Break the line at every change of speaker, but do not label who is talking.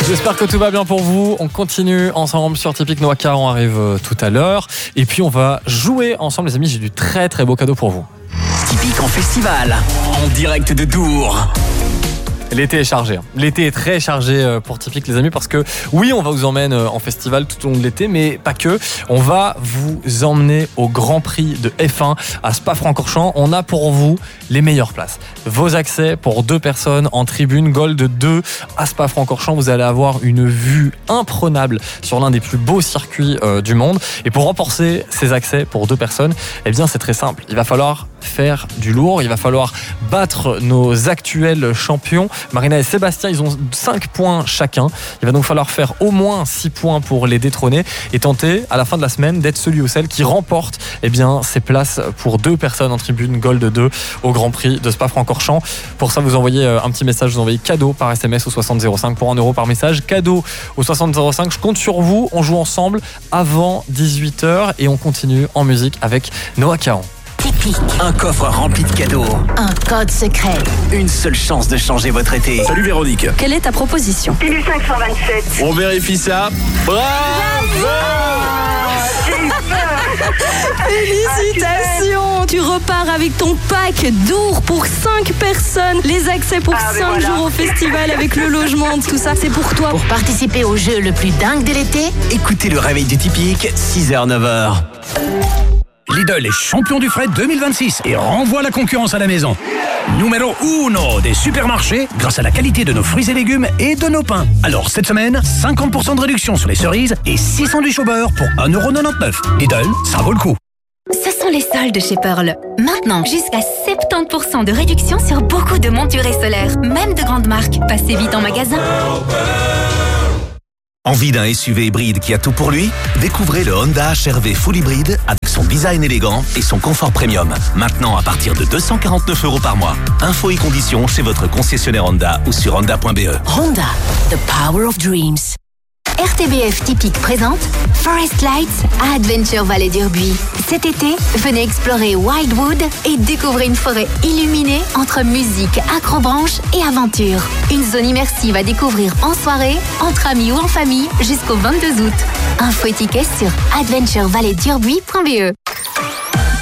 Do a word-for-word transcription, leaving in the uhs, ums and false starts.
J'espère que tout va bien pour vous. On continue ensemble sur Typique. Noah Kahan, on arrive tout à l'heure. Et puis on va jouer ensemble, les amis. J'ai du très très beau cadeau pour vous.
Typique en festival, en direct de Dour.
L'été est chargé. L'été est très chargé pour Typique, les amis, parce que oui, on va vous emmener en festival tout au long de l'été, mais pas que. On va vous emmener au Grand Prix de F un à Spa-Francorchamps. On a pour vous les meilleures places. Vos accès pour deux personnes en tribune Gold deux à Spa-Francorchamps. Vous allez avoir une vue imprenable sur l'un des plus beaux circuits euh, du monde. Et pour remporter ces accès pour deux personnes, eh bien, c'est très simple. Il va falloir faire du lourd. Il va falloir battre nos actuels champions. Marina et Sébastien, ils ont cinq points chacun. Il va donc falloir faire au moins six points pour les détrôner et tenter à la fin de la semaine d'être celui ou celle qui remporte eh bien, ces places pour deux personnes en tribune Gold deux au Grand Prix de Spa-Francorchamps. Pour ça, vous envoyez un petit message, vous envoyez cadeau par S M S au soixante zéro cinq pour un euro par message. Cadeau au soixante zéro cinq. Je compte sur vous. On joue ensemble avant dix-huit heures et on continue en musique avec Noah Kahan.
Typique. Un coffre rempli de cadeaux.
Un code secret.
Une seule chance de changer votre été.
Salut Véronique.
Quelle est ta proposition?
Pilule cinq cent vingt-sept.
On vérifie ça. Bravo!
Félicitations! Tu repars avec ton pack Dour pour cinq personnes. Les accès pour
Ah,
cinq
voilà.
jours au festival avec le logement, tout ça, c'est pour toi.
Pour participer au jeu le plus dingue de l'été,
Écoutez le réveil du Typique, six heures neuf heures.
Lidl est champion du fret deux mille vingt-six et renvoie la concurrence à la maison. Numéro uno des supermarchés grâce à la qualité de nos fruits et légumes et de nos pains. Alors cette semaine, cinquante pour cent de réduction sur les cerises et six sandwichs au beurre pour un euro quatre-vingt-dix-neuf. Lidl, ça vaut le coup.
Ce sont les soldes chez Pearl. Maintenant, jusqu'à soixante-dix pour cent de réduction sur beaucoup de montures et solaires, même de grandes marques. Passez vite en magasin.
Envie d'un S U V hybride qui a tout pour lui? Découvrez le Honda H R V Full Hybride avec son design élégant et son confort premium. Maintenant à partir de deux cent quarante-neuf euros par mois. Infos et conditions chez votre concessionnaire Honda ou sur honda point b e.
Honda, the power of dreams.
R T B F Typique présente Forest Lights à Adventure Valley d'Urbuy. Cet été, venez explorer Wildwood et découvrez une forêt illuminée entre musique, acrobranche et aventure. Une zone immersive à découvrir en soirée, entre amis ou en famille jusqu'au vingt-deux août. Info et tickets sur adventure valley d'urbuy point b e.